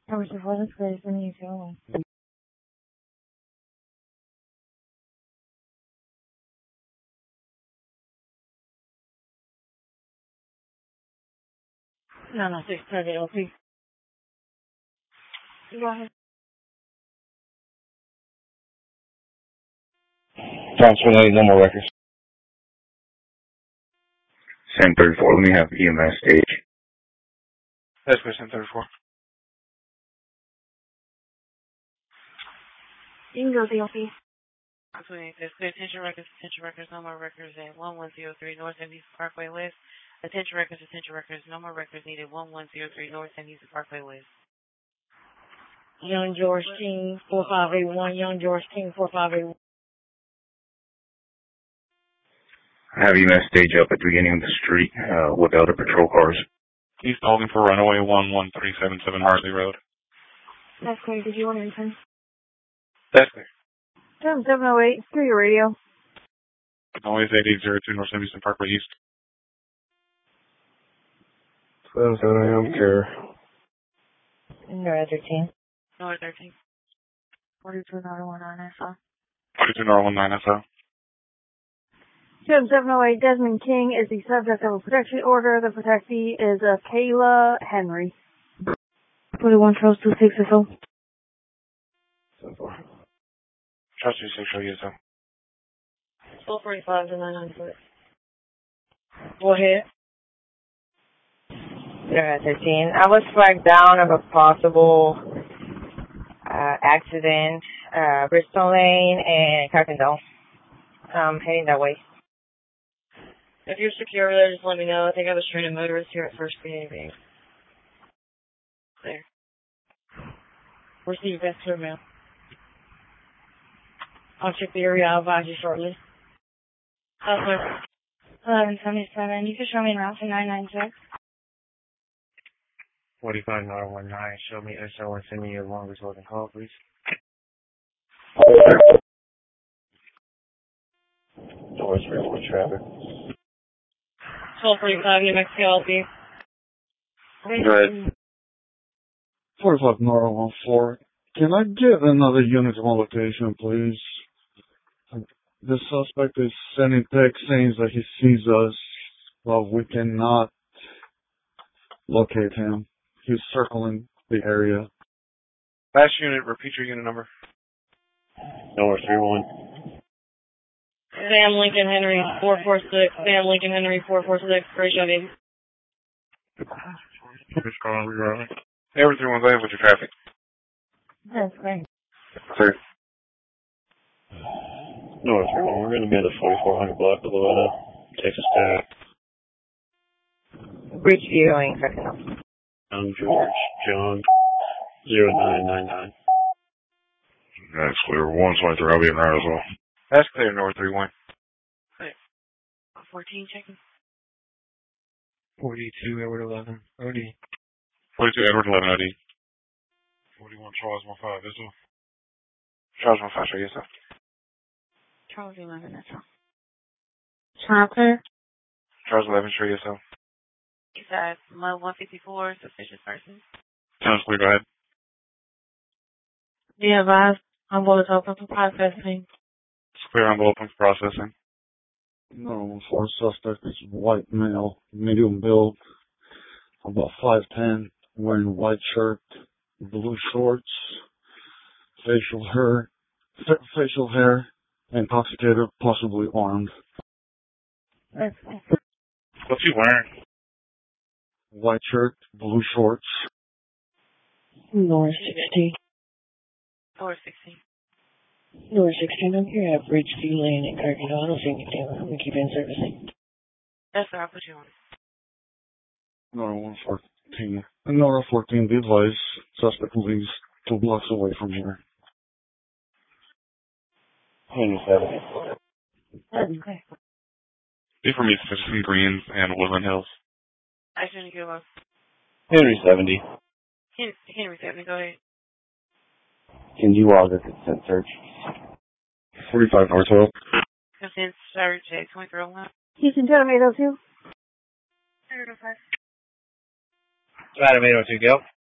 I wish it was clear for me too. No, 630 LP. Go ahead. Thomas 180, no more records. Sam 34, let me have EMS stage. That's for Sam 34. You can go with the LP. Absolutely. There's clear attention records, no more records at 1103 North and East Parkway West. Attention records, no more records needed 1103 North and East Parkway West. Young George King 4581, Young George King 4581. I have EMS stage up at the beginning of the street with other patrol cars. He's holding for runaway 11377 Hartley Road. That's clear. Did you want to return? That's clear. 708, through your radio. Noise 8802 North Eastern Parkway East. 7 AM, care. North 13. North 13. 42 North 19 SO. 42 North 19 SO. 708, Desmond King is the subject of a protection order. The protectee is Kayla Henry. 41 Charles 26 SO. Charles 26 yes, sir. 1245 to 996. Go ahead. North 13. I was flagged down of a possible accident, Bristol Lane and Carpendale. I'm heading that way. If you're secure there, just let me know. I think I was training motorists here at First BAV. There. Receive that clear mail. I'll check the area. I'll advise you shortly. 1177. You can show me around to 996. 45 North 19. Show me SO and send me your longest holding call, please. Doors for traffic. 1245 New Mexico LP. Go ahead. 45 North 14. Can I get another unit to my location, please? The suspect is sending text saying that he sees us, but we cannot locate him. He's circling the area. Last unit, repeat your unit number. North 31. Sam Lincoln Henry 446. Sam Lincoln Henry 446. Ratio baby. Just calling rerouting. Everyone's there with your traffic. That's great. Clear. North 31, we're going to be at the 4400 block of Louetta, Texas Tech. Bridgeview and Carpendale. I'm George John 0999. That's clear. 123, I'll be in there as well. That's clear, North 31. Clear. 14 checking. 42 Edward 11 OD. 42 Edward 11 OD. 41 Charles 15, this one. Charles 15, sure, yes, sir. Charles 11, that's all. Child clear. Charles 11, sure, yes, sir. He's at 154, suspicious person. Sounds clear, go ahead. Be advised, envelope is open for processing. It's clear envelope for processing. No, for suspect is white male, medium build, about 5'10", wearing white shirt, blue shorts, facial hair, intoxicated, possibly armed. That's What's he wearing? White shirt, blue shorts. North 16. Or 16. North 16, I'm here at Bridgeview Lane in Carpendale. I don't see anything. We keep in servicing. Yes, sir, I'll put you on. Nora 114. Nora 14, be advised, suspect leaves 2 blocks away from here. Henry 70. That's okay. Be from East Citizen Greens and Woodland Hills. I shouldn't give up. Henry 70. Henry 70, go ahead. Can you log a consent search? 45 North 12. Consent search at 2301. Houston, Tomato 2. 305. Adam 802, go.